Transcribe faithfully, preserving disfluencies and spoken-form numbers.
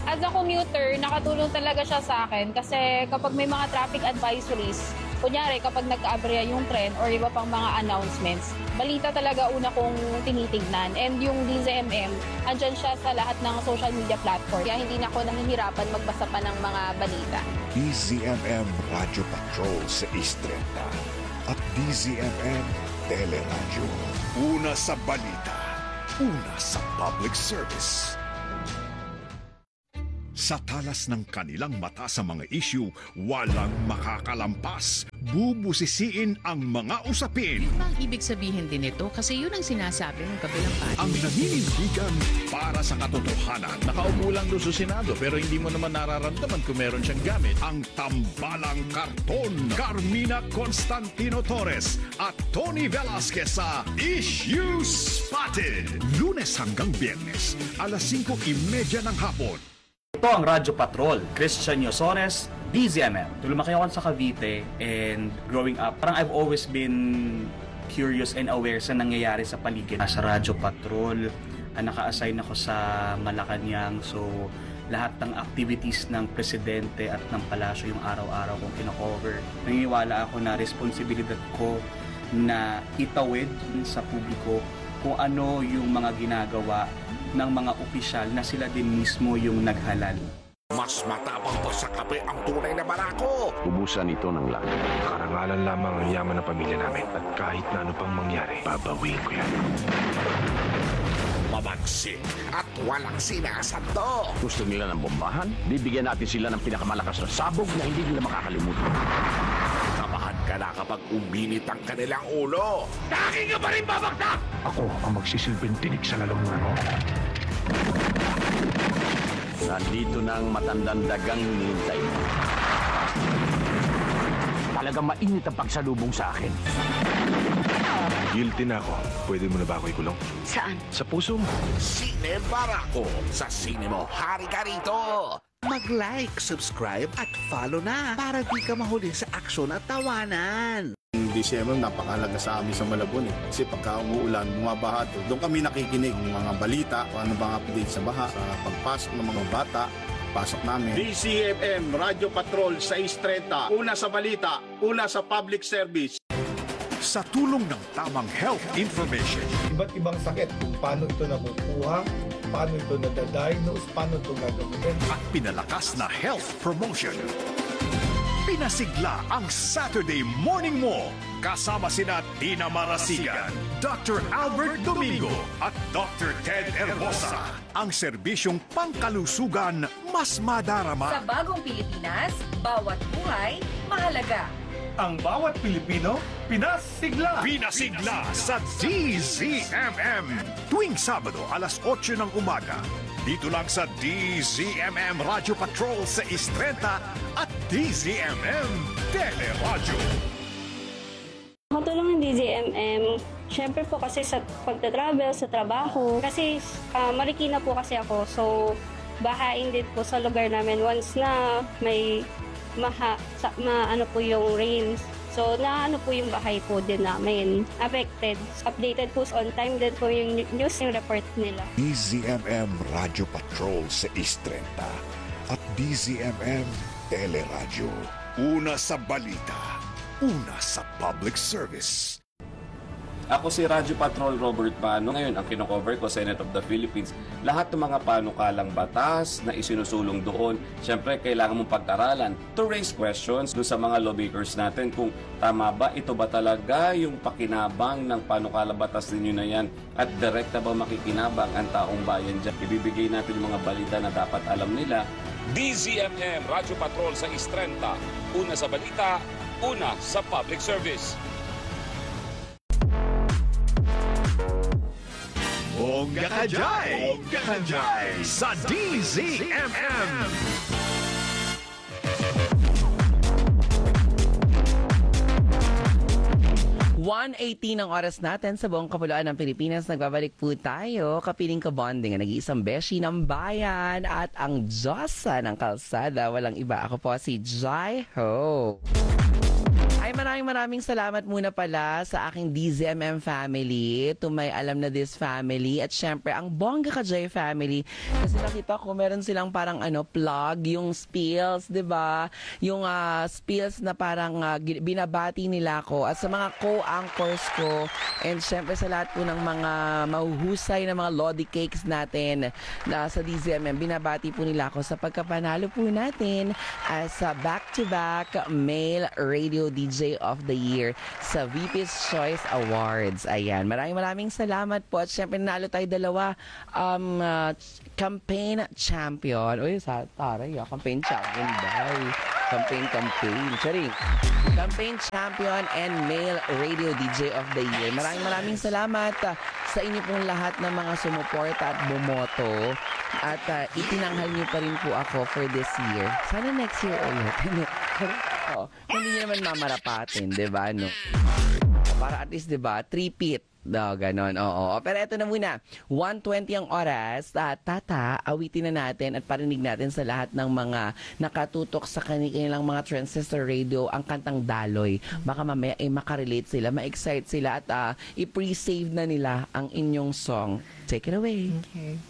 As a commuter, nakatulong talaga siya sa akin kasi kapag may mga traffic advisories, kunyari kapag nagka-aberya yung tren or iba pang mga announcements, balita talaga una kong tinitignan. And yung D Z M M, andyan siya sa lahat ng social media platform. Kaya hindi na ako nahihirapan magbasa pa ng mga balita. D Z M M Radio Patrol sa East thirty at D Z M M Teleradyo. Una sa balita, una sa public service. Sa talas ng kanilang mata sa mga issue, walang makakalampas. Bubusisiin ang mga usapin. Yung bang ibig sabihin din ito? Kasi yun ang sinasabi ng kabilang party. Ang naninindigan para sa katotohanan. Nakaupo lang doon sa Senado pero hindi mo naman nararamdaman kung meron siyang gamit. Ang tambalang karton. Carmina Constantino Torres at Tony Velasquez sa Issue Spotted. Lunes hanggang Biyernes, alas singko trenta ng hapon. Ito ang Radyo Patrol, Christian Yosones, D Z M M. Lumaki ako sa Cavite and growing up, parang I've always been curious and aware sa nangyayari sa paligid. Sa Radyo Patrol, naka-assign ako sa Malacanang, so lahat ng activities ng presidente at ng palasyo yung araw-araw kong kino-cover. Naniniwala ako na responsibilidad ko na itawid sa publiko kung ano yung mga ginagawa ng mga opisyal na sila din mismo yung naghalal. Mas matapang pa sa kape ang tunay na barako. Ubusan ito ng langit. Karangalan lamang ang yaman ng pamilya namin at kahit na ano pang mangyari, babawiin ko yan. Mabagsik at walang sinasando. Gusto nila ng bombahan? Bibigyan natin sila ng pinakamalakas na sabog na hindi nila makakalimutan. Kabahan ka na kapag uminit ang kanilang ulo. Daki ka pa rin babagtak! Ako ang magsisilbing tinig sa lalamunan mo. Nandito na ang matandang dagang hinihintay mo. Talagang mainit ang pagsalubong sa akin. Guilty na ako. Pwede mo na ba ako ikulong? Saan? Sa puso mo. Sine Barako. Sa sine mo, hari ka rito. Mag-like, subscribe at follow na para di ka mahuli sa aksyon at tawanan. December, napakalaga sa amin sa Malabon eh. Kasi pagka umuulan, bumabaha to. Doon kami nakikinig ng mga balita, kung ano bang update sa baha, sa pagpasok ng mga bata, pasok namin. D Z M M, Radio Patrol sa East thirty, una sa balita, una sa public service. Sa tulong ng tamang health information. Iba't ibang sakit, kung paano ito nakukuha, paano ito nadadiagnose, paano ito gagawin. At pinalakas na health promotion. Pinasigla ang Saturday morning mo. Kasama sina Tina Marasigan, Doctor Albert Domingo at Doctor Ted Herbosa. Ang serbisyong pangkalusugan mas madarama. Sa bagong Pilipinas, bawat buhay mahalaga. Ang bawat Pilipino, pinasigla. Pinasigla sa D Z M M. Tuwing Sabado, alas otso ng umaga. Dito lang sa D Z M M Radio Patrol sa East thirty at D Z M M Teleradyo. Makatulong ng D Z M M, syempre po kasi sa pagta-travel, sa trabaho. Kasi uh, Marikina po kasi ako, so bahain din po sa lugar namin once na may maha, sa, ma, ano po yung rains. So, na ano po yung bahay po din namin. Affected. Updated po on time din po yung news yung report nila. D Z M M Radio Patrol sa East thirty at D Z M M Teleradyo. Una sa balita, una sa public service. Ako si Radyo Patrol Robert Mano. Ngayon, ang kinocover ko, Senate of the Philippines. Lahat ng mga panukalang batas na isinusulong doon, syempre kailangan mong pag-aralan to raise questions doon sa mga lawmakers natin kung tama ba, ito ba talaga yung pakinabang ng panukalang batas ninyo na yan at direkta ba makikinabang ang taong bayan dyan. Ibibigay natin yung mga balita na dapat alam nila. D Z M M Radyo Patrol sa East thirty. Una sa balita, una sa public service. Bongga ka jay! Bongga ka jay! Sa D Z M M! one eighteen ang oras natin sa buong kapuluan ng Pilipinas. Nagbabalik po tayo. Kapiling ka-bonding ang nag-iisang beshi ng bayan at ang Diyosa ng kalsada. Walang iba. Ako po si Jai Ho. Ay, maraming maraming salamat muna pala sa aking D Z M M family, to my Alam na This family, at syempre ang Bongga Ka Joy family. Kasi nakita ko meron silang parang ano, plug, yung spills, di ba? Yung uh, spills na parang uh, binabati nila ko. At sa mga co-anchors ko, and syempre sa lahat po ng mga mahuhusay na mga Lodi Cakes natin na sa D Z M M, binabati po nila ako sa pagkapanalo po natin as a back-to-back male radio D J of the Year sa V P's Choice Awards. Ayan, maraming maraming salamat po. At syempre nanalo tayo dalawa um, uh, campaign champion. Uy, sa taray, ah, campaign champion dahil. Campaign, campaign. Charing. Campaign champion and male radio D J of the Year. Maraming maraming salamat uh, sa inyo pong lahat ng mga sumuporta at bumoto. At uh, itinanghal niyo pa rin po ako for this year. Sana next year ulit. Oh, hindi niyo naman mamarapatin, 'di ba, no? Para at least, 'di ba, three-peat. No, ganon. Oo. Pero eto na muna. one twenty ang oras. Uh, tata, awitin na natin at parinig natin sa lahat ng mga nakatutok sa kanilang mga transistor radio ang kantang Daloy. Baka mamaya ay makarelate sila, ma-excite sila at uh, i-pre-save na nila ang inyong song. Take it away. Okay.